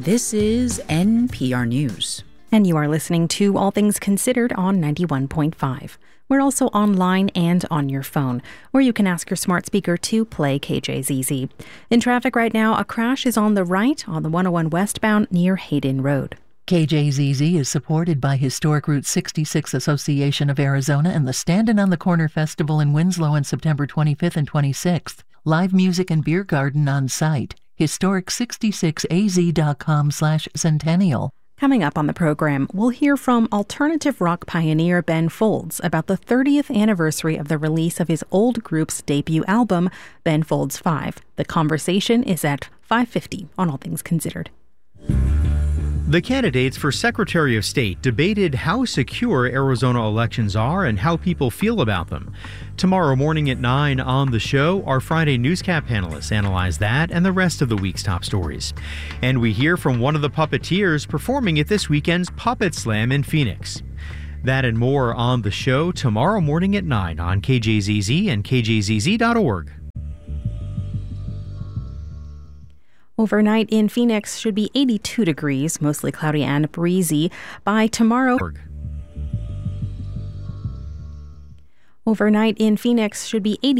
This is NPR News. And you are listening to All Things Considered on 91.5. We're also online and on your phone, where you can ask your smart speaker to play KJZZ. In traffic right now, a crash is on the right on the 101 westbound near Hayden Road. KJZZ is supported by Historic Route 66 Association of Arizona and the Standin' on the Corner Festival in Winslow on September 25th and 26th. Live music and beer garden on site. Historic66az.com/centennial. Coming up on the program, we'll hear from alternative rock pioneer Ben Folds about the 30th anniversary of the release of his old group's debut album, Ben Folds 5. The conversation is at 5:50 on All Things Considered. The candidates for Secretary of State debated how secure Arizona elections are and how people feel about them. Tomorrow morning at 9 on the show, our Friday Newscap panelists analyze that and the rest of the week's top stories. And we hear from one of the puppeteers performing at this weekend's Puppet Slam in Phoenix. That and more on the show tomorrow morning at 9 on KJZZ and KJZZ.org. Overnight in Phoenix should be 82 degrees, mostly cloudy and breezy. By tomorrow, overnight in Phoenix should be 80.